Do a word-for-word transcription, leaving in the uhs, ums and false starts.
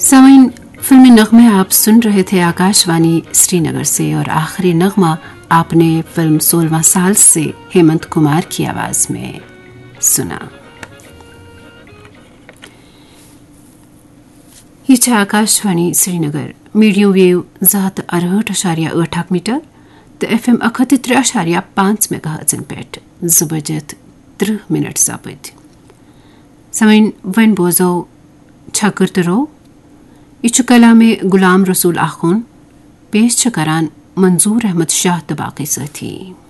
सामीन, फिल्मी नगमे आप सुन रहे थे आकाशवाणी श्रीनगर से और आखिरी नगमा आपने फिल्म सोलहवां साल से हेमंत कुमार की आवाज में सुना। ये छे आकाशवाणी श्रीनगर मीडियम वेव जात अरहठ अशारिया ٲٹھ मीटर तो एफ एम अखत त्रे अशारिया पांच मेगाहर्ट्ज़न पे जबरजत त्रिह मिनट सपद। सामीन, वन बोजो छकर तरो यह कलामे गुलाम रसूल आखुन पेश करान मंजूर अहमद शाह तबाकी साथी।